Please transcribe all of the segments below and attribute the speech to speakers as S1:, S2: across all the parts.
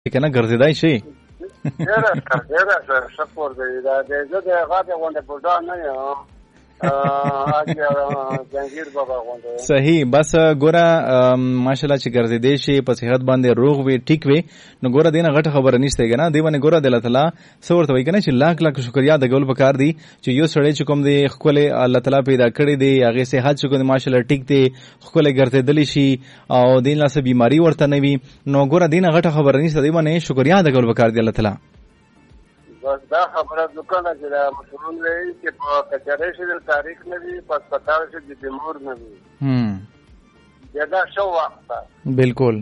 S1: کنه ګرځیدای شي
S2: ډیره سپور دی دا زه د غاټه غونډه بوډا نه یم جنگیر بابا غونډه
S1: صحیح بس ګوره ماشاءالله چې ګرځیدای شي په صحت باندې روغ وي ټیک وي نو ګوره دینه غټه خبره نشته کنه دی باندې ګوره د الله تعالی سورته وای کنه چې لاک لاک شکریا د ګول پکار دی چې یو سړی چې کوم دی خپل الله تعالی پیدا کړی دی هغه صحت چې کوم ماشاءالله ټیک دی خپل ګرځیدل شي او دین لا څه بیماری ورته نه وي نو ګوره دینه غټه خبره نشته دی باندې شکریا د ګول پکار دی الله تعالی
S2: بس دا خبره دکانه چې دا مسلمان لري چې په کچره شي د تاریخ نه وي پس پتاو شي د بیمور نه وي دا شو وخت
S1: بالکل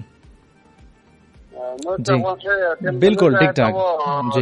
S2: نو ته وڅه
S1: بالکل ټیک ټاک جی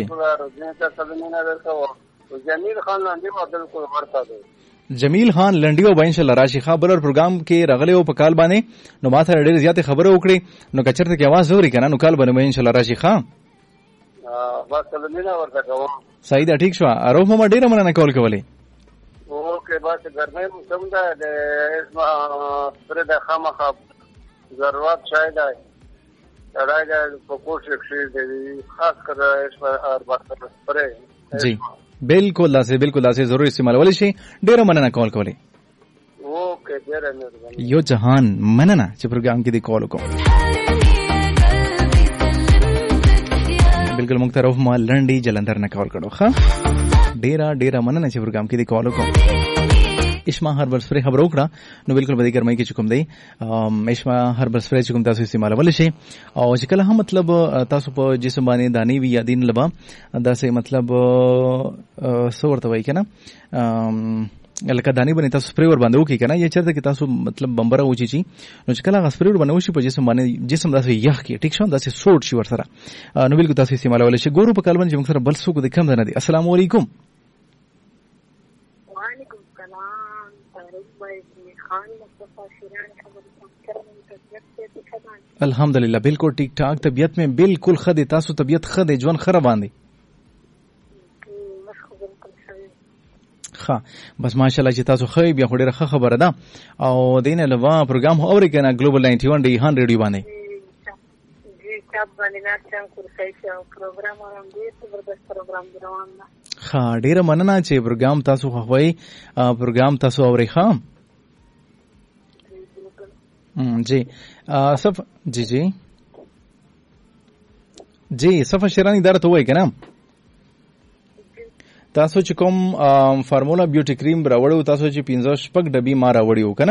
S2: جمیل خان لاندې بدل کو ورته دی
S1: جمیل خان لنډي او باین شل راشي خبر اور پروګرام کې رغله او په کال باندې نو ماته ډېر زیاته خبره وکړي نو کچرته کې आवाज زوري کنه نو کال باندې باین شل راشي خان
S2: بس کلمینه ورته کوم
S1: صحیح ده ټیک شو اروف ما ډیره مننه کول کولې
S2: اوکې بس ګرمه موسم ده د اسما پر د خامخ ضرورت شاید ده راځي په کوشش شي د خاص کر اسما اربع پر
S1: جی بالکل لاسه ضرور استعمال ولې شي ډیره مننه کول کولې
S2: اوکې ډیره مهرباني
S1: یو جهان مننه چې پروګرام کې دی کول کوم بالکل مخترف ما لنډي جلندر نه کول کړو ښه ډیره مننه چې پروګرام کې دی کال وکړو اشما هربل سپری خبر وکړه نو بالکل به ګرمای کې چکم دی اشما هربل سپری چکم تاسو استعمالول شي او چې کله هم مطلب تاسو په جسم باندې دانی وی یادین لبا دا سه مطلب سورته وای کنه لکه دانی باندې تاسو سپری ور باندې وکي کنه یا چرته کې تاسو مطلب بمبره وچی چی نو چې کله سپری ور باندې وشي په جسم باندې جسم داسې یخ کې ټیک شو داسې سوټ شي ور سره نو بالکل تاسو استعمالول شي ګورو په کال باندې موږ سره بل څوک د کم نه دي السلام علیکم
S3: وعلیکم السلام طارق بھائی خان مصطفی شیران
S1: الحمدلله بالکل ټیک ټاک طبیعت میں بالکل خدي تاسو طبیعت خدي ژوند خراب باندې ها بس ماشاءالله چې تاسو خو بیا خو ډیره خبره ده او دینه لوا پروګرام اوري کنه ګلوبل 91 دی 100 ریډیو باندې
S3: جی تاسو باندې ناشته کوي چې پروګرام اورم دي زبردست پروګرام روان ده
S1: ها ډیره مننه چې پروګرام تاسو خوښوي پروګرام تاسو اوري خام جی صف جی صفه شیرانی دار ته وای کنه تاسو چې کوم فارمولا بیوټی کریم راوړو تاسو چې 15 شپږ ډبی ما راوړیو کنه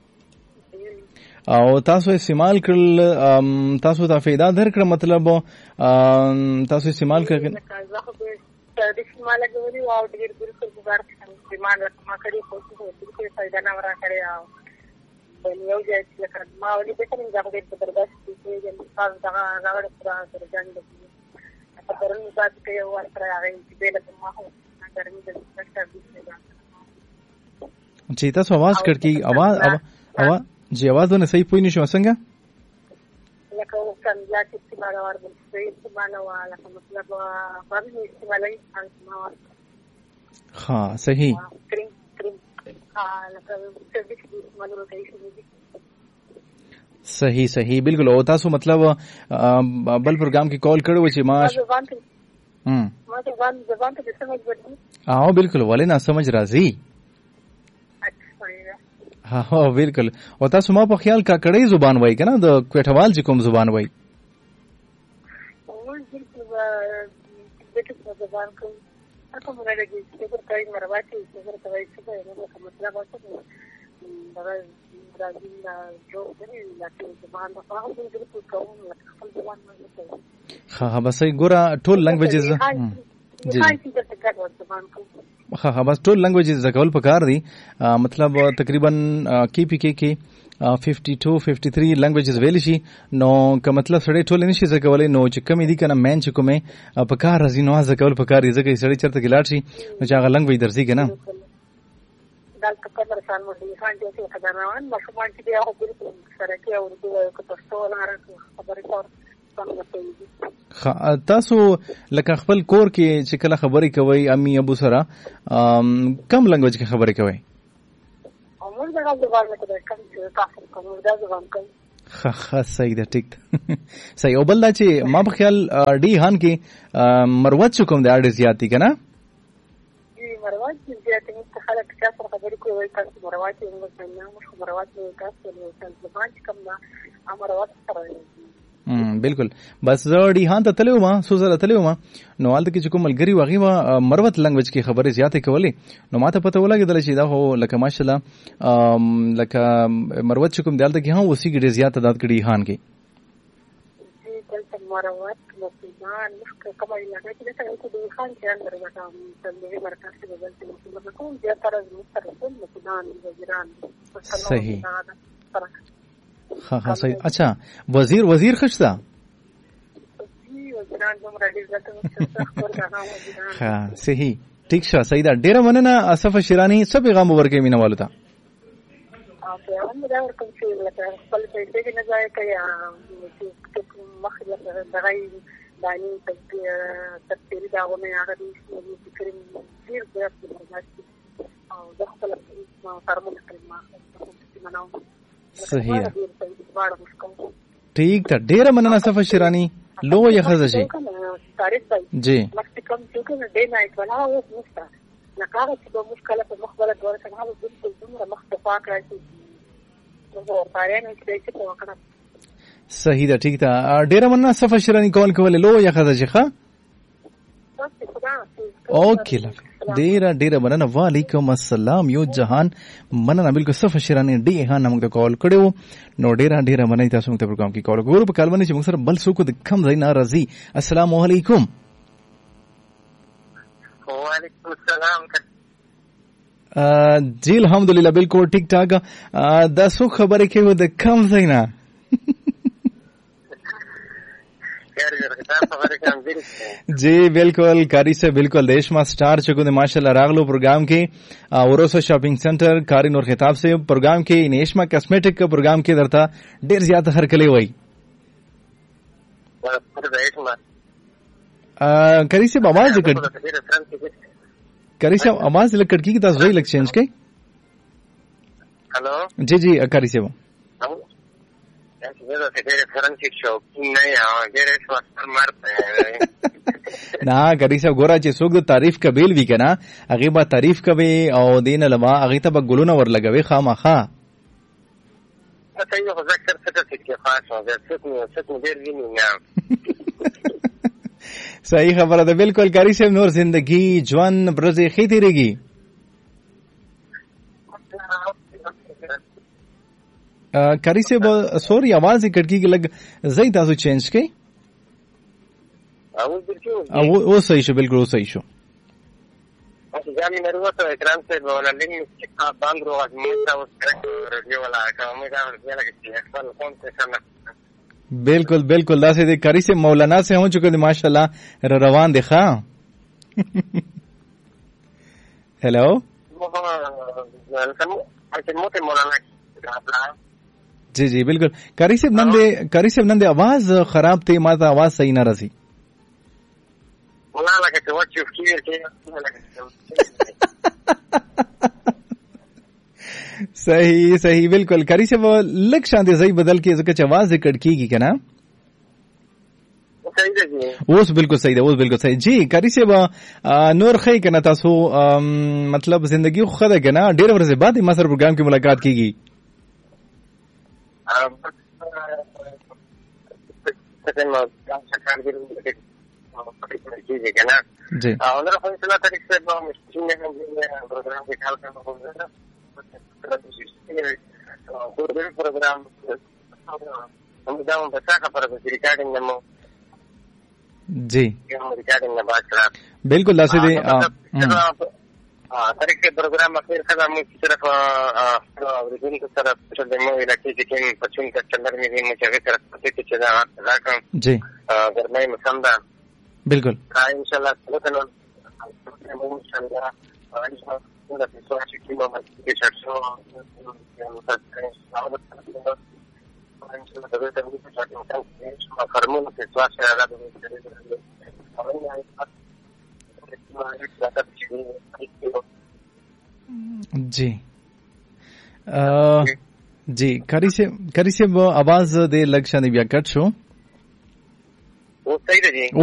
S1: او تاسو استعمال کړل تاسو ته فایده درکړه مطلب تاسو استعمال کړل
S3: استعمال کوي او ډیر بالکل ګټور استعمال ما کړی خو څه فایده نه ورکړی او یو ځای چې ما ولې به څنګه غوډه په دربست کې چې تاسو دا راوړل سره ځان دې په پرونی تاسو کې یو ور راغی چې به له ما هو
S1: जी तसो आवाज करकी आवाज जी आवाज ने सही पूरी निशो संगा
S3: लको कम या इस्तेमाल और सही इस्तेमाल वाला मतलब बाबी इस्तेमाल ही
S1: हां सही
S3: क्रीम हां लको सर्विस इस्तेमाल होता है
S1: सही बिल्कुल ओ तासो मतलब बल प्रोग्राम की कॉल करो छी मां
S3: ما ته زبان ته سمجھ ورته
S1: हाँ बिल्कुल वाले ना समझ राजी हाँ बिल्कुल और तاسو ما په خیال کا کړی زبان وای کنه د کوټوال چې کوم زبان وای
S3: زبان کوم اته موږ لګي چې په کای مرواتي چې ورته وای څه دی نو مطلب واسه راځي دا جو دې لکه زبان په هغه کې په کوم خپل زبان نه
S1: ها بس ګوره ټول لنګویجز جی ها بس ټول لنګویجز زکول پکار دي مطلب تقریبا کی پی کې 52 53 لنګویجز ویل شي نو که مطلب سړی ټول نشي زکولې نو چې کمی دي کنه مین چې کومه پکار راځي نو زکول پکار دي ځکه سړی چرته ګلاټ شي نو چې هغه لنګویج درځي کنه
S3: دلته کمر سان مو دي خان دې څه خبرونه مخکې چې هغه بالکل سره کې او د پښتو لاره خبرې کول
S1: تاسو لکه خپل کور کې چې کله خبرې کوي امي ابو سره کم لنګویج کې خبرې کوي ها صحیح ده ټیک صحیح. او بل دا چې ما په خیال ډي هان کې مروت کوم د اړ زیاتی کنه
S3: مروات زیاتې مستخلک تاسو خبرې کوي وای تاسو مروات یې موږ نه مخ مروات نه تاسو له زبان کوم نه امروات سره
S1: بالکل. بس زه ډي هان ته تلو ما سو زره تلو ما نو حالت کې کوم ملګری وغي ما مروت لنګویج کې خبرې زیاتې کولې نو ماته پته ولګیدل چې دا هو لکه ماشاءالله لکه مروت کوم دالته کې هم وسی کې زیات تعداد کې ډي هان کې
S3: مروات مسلمان مشکل کما علاقه کې څنګه چې د خان کې اندر وټام تنظیمي مرکز کې بدلته مسلمان کوم زیاتره مستقل مسلمان وزیران
S1: صحیح ها صحیح. اچھا وزیر خشتا
S3: وزیران دومره عزت
S1: ها صحیح ٹھیک شه صحیح دا ډیره مننه اسف شیرانی څه پیغام ورکې مینه والو ته
S3: پیغام دا ورکوم چې لکه خپل پیسې کې نه ځای کوي مخکې دغه دانی تفسیري داغونه هغه دي چې کریم ډېر زیات او د خپل فرمول کړم
S1: صحیح ٹھیک تا ډیره مننه صفه شیرانی لو یا خزه شي جی
S3: مکتکم چې دې نه ولا اوس نشته لکه چې د مشکله په مخبره ډول څنګه هغه بالکل دومره مختفا کړی چې نو پاره نه چې څه وکړم
S1: صحیح ده ٹھیک تا ډیره مننه صفه شیرانی کول کول لو یا خزه شي ښه اوکې لف ډیره مننه. وعلیکم السلام یو جهان مننه بالکل صفه شیرانی ډی ها موږ ته کال کړو نو ډیره مننه تاسو موږ ته پروګرام کې کال وګورو په کلمه چې موږ سره بل څوک د کم ځای ناراضي. السلام علیکم.
S2: وعلیکم السلام.
S1: جی الحمدلله بالکل ٹھیک ٹھاک. دا څو خبرې کوي د کم ځای نه جی بالکل کاری سے بالکل دیشما سٹار چکو ماشاءاللہ راغلو پروگرام کے اوروسو شاپنگ سینٹر کاری نور خطاب سے پروگرام کے نیشما کاسمیٹک کا پروگرام کے درتا ډیر زیات ہر کلی وئی کری سے آواز کٹ کری سے آواز لکٹ کی تاسو زوی لک چینج کئ
S2: هلو
S1: جی کری سے نه کری صاحب ګوره چې څوک د تعریف قبیل وي کنه هغه به تعریف کوي او دین لما هغه ته به ګلونه ور لګوي خامخا صحیح خبره ده بالکل کری صاحب نور زندگی ژوند برزي خې تیریږي کاری سے سوری آواز کٹکی کی لگ زئی تاسو چینج کئ او صحیح شو بالکل او صحیح شو
S2: جامي نروته اکرام سے ولا لین کا باند رو ازمتا اوس ریډیو ولا کومه دا ولا کې خپل فون ته سره
S1: بالکل دا سے کاری سے مولانا سے ہو چکے ماشاءاللہ روان دکھا ہیلو جی بالکل کاری صاحب نن دے آواز خراب تھی ماته آواز صحیح نہ رسی صحیح بالکل کاری صاحب لک شان دے صحیح بدل کے زکه آواز کٹ کیږي کنه اوس بالکل صحیح ده اوس بالکل صحیح جی کاری صاحب نور خی کنه تاسو مطلب زندگی خو ده کنه ډیر ورځې بعد ما سره پروګرام کې ملاقات کیږي جی جی بالکل داسې دی
S2: طریقې پروګرام اخیر کله مو صرف ورګونکو سره په دمو علاقې کې پچون کا چندر مې مې چې تر څه چې دا راکم
S1: جی
S2: ګرمای مسنده
S1: بالکل
S2: ان شاء الله څنګه نو ان شاء الله څنګه چې څو چې کومه کې شرشو فرمون کې څو چې راځي
S1: جی જી કરી છે આવાજ દે લક્ષ અને બિયા કટ છો
S2: वो सही रहे